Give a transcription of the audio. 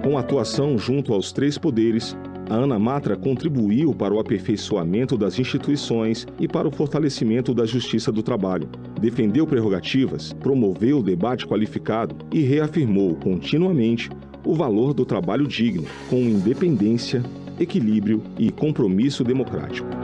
Com atuação junto aos três poderes, a Ana Matra contribuiu para o aperfeiçoamento das instituições e para o fortalecimento da justiça do trabalho. Defendeu prerrogativas, promoveu o debate qualificado e reafirmou continuamente o valor do trabalho digno, com independência, equilíbrio e compromisso democrático.